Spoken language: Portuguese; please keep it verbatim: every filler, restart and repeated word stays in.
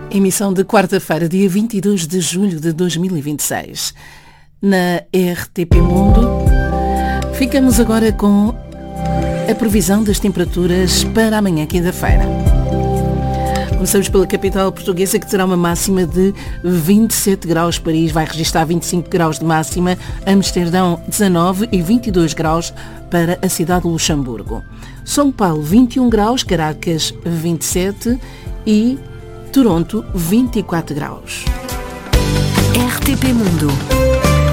Emissão de quarta-feira, dia vinte e dois de julho de dois mil e vinte e seis. Na R T P Mundo, ficamos agora com a previsão das temperaturas para amanhã, quinta-feira. Começamos pela capital portuguesa, que terá uma máxima de vinte e sete graus. Paris vai registrar vinte e cinco graus de máxima, Amsterdão dezanove e vinte e dois graus para a cidade de Luxemburgo. São Paulo vinte e um graus, Caracas vinte e sete e Toronto vinte e quatro graus. R T P Mundo.